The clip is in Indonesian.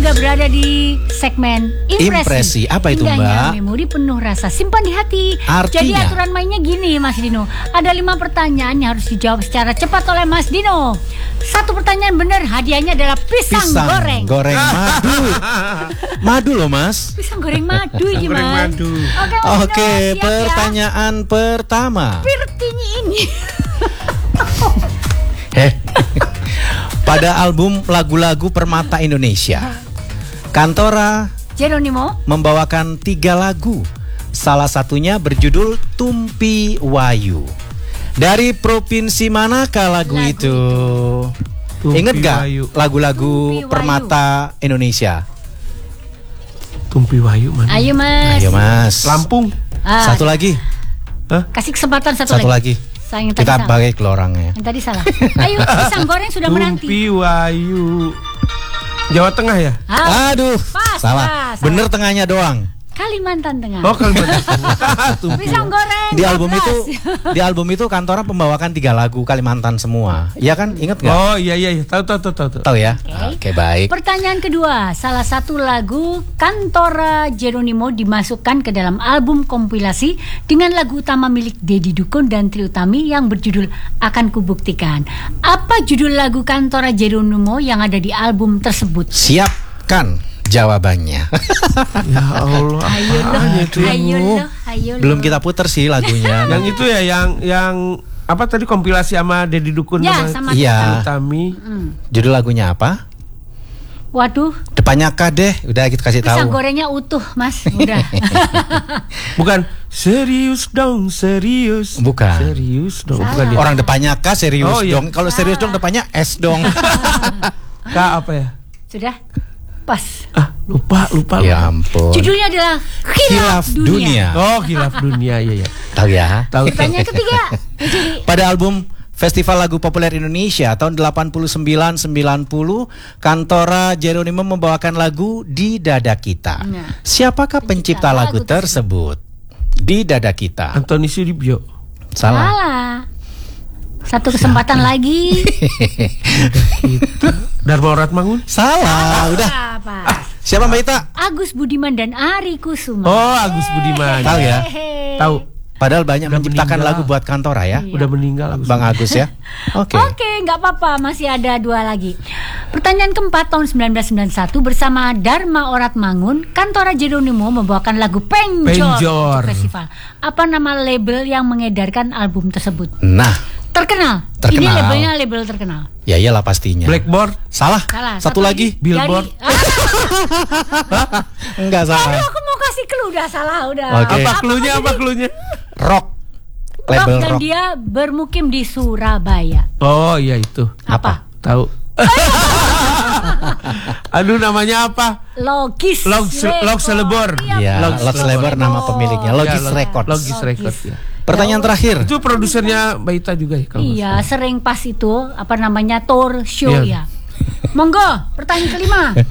sudah berada di segmen Impresi. Apa itu, Indahnya Mbak? memori penuh rasa, simpan di hati. Artinya? Jadi aturan mainnya gini, Mas Dino. Ada 5 pertanyaan yang harus dijawab secara cepat oleh Mas Dino. 1 pertanyaan benar, hadiahnya adalah pisang goreng. Goreng madu. Madu loh, Mas. Pisang goreng madu ini, Goreng Mas. madu. Oke, Mas Dino, Oke, siap pertanyaan pertama. ya. Pirtinya ini. Pada album lagu-lagu Permata Indonesia, Kantora Jeronimo membawakan 3 lagu. Salah satunya berjudul Tumpi Wayu. Dari provinsi manakah lagu itu? Tumpi Ingat gak Wayu. lagu-lagu Tumpi Wayu. Permata Indonesia? Tumpi Wayu mana? Ayo, Mas. Ayo, Mas. Lampung. Satu lagi. Kasih kesempatan satu Satu lagi. Sayang, tadi Kita salah. bagi ke orangnya. Yang tadi salah. Ayo, pisang goreng sudah menanti. Tumpi Wayu. Jawa Tengah ya? Aduh, Pas, salah. pas. Bener tengahnya doang. Kalimantan Tengah. Oh, Kalimantan Tengah. Tumpi Pisang goreng. Di album 12. itu, di album itu Kantora membawakan 3 lagu Kalimantan semua. Iya kan? Ingat nggak? Oh iya. Tahu. Tahu ya? Oke, baik. Pertanyaan kedua, salah satu lagu Kantora Jeronimo dimasukkan ke dalam album kompilasi dengan lagu utama milik Deddy Dukun dan Trie Utami yang berjudul Akan Kubuktikan. Apa judul lagu Kantora Jeronimo yang ada di album tersebut? Siapkan jawabannya. Ya Allah. Ayo loh. Belum kita puter sih lagunya. Yang itu ya yang apa tadi kompilasi sama Deddy Dukun Ya, sama Iya. Utami. Judul lagunya apa? Waduh, Depannya K deh. Udah kita kasih pisang tahu. gorengnya utuh, Mas. Udah. Bukan serius dong, serius. Bukan. Serius dong, Salah. bukan ya. Orang depannya K serius Oh, iya. dong. Kalau serius dong depannya S dong. K apa ya? Sudah? Pas. Lupa. Ya ampun. Judulnya adalah Khilaf Dunia. Oh, Khilaf Dunia, iya. Tahu ya? Tahu. Pertanyaan ketiga. Jadi, Pada album Festival Lagu Populer Indonesia tahun 89-90, Kantora Jeronimo membawakan lagu Di Dada Kita. Nah. Siapakah pencipta lagu lagu tersebut? Di Dada Kita. Antoni Sudibyo. Salah. salah. Satu kesempatan lagi. Dharma Oratmangun. Salah. Udah. Apa? Siapa Mbak Ita? Agus Budiman dan Ari Kusuma. Oh, Agus Budiman. Tahu ya? Tahu. Padahal banyak Udah menciptakan meninggal. lagu buat Kantora ya. Iya. Udah meninggal Agus. Bang Agus ya. Oke. Oke, nggak apa-apa, masih ada 2 lagi. Pertanyaan keempat, tahun 1991 bersama Dharma Oratmangun, Kantora Jeronimo membawakan lagu Penjor Penjor. untuk festival. Apa nama label yang mengedarkan album tersebut? Nah, Terkenal. Ini Terkenal. labelnya label terkenal. ya iyalah pastinya. Blackboard. Salah. Salah. Satu lagi. Billboard. Enggak Aduh, salah. aku mau kasih clue, udah salah, udah. Oke. Apa klunya? Apa klunya? Rock. Rock, Label dan rock. dia bermukim di Surabaya. Oh, iya itu. Apa? Tahu. Aduh, namanya apa? Logis. Log Selebor. Ya, Logis Logis Labor nama pemiliknya. Logis Ya, Records. Logis Records ya. Pertanyaan terakhir. Itu produsernya Mbak Ita juga ya kalau nggak Iya, salah. sering pas itu apa namanya tour show Iya. ya. Monggo, pertanyaan kelima.